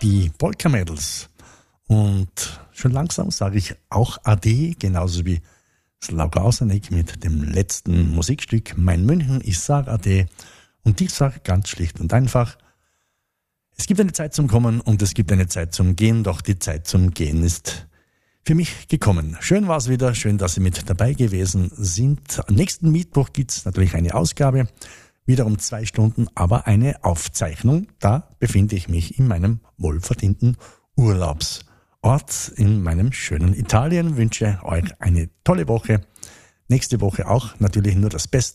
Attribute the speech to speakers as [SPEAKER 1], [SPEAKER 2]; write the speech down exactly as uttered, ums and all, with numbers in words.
[SPEAKER 1] die Polka Mädels. Und schon langsam sage ich auch Ade, genauso wie Slaughausenig mit dem letzten Musikstück Mein München. Ich sage Ade und ich sage ganz schlicht und einfach, es gibt eine Zeit zum Kommen und es gibt eine Zeit zum Gehen, doch die Zeit zum Gehen ist für mich gekommen. Schön war es wieder, schön, dass Sie mit dabei gewesen sind. Am nächsten Mittwoch gibt es natürlich eine Ausgabe, wieder um zwei Stunden, aber eine Aufzeichnung. Da befinde ich mich in meinem wohlverdienten Urlaubsort in meinem schönen Italien. Wünsche euch eine tolle Woche. Nächste Woche auch natürlich nur das Beste.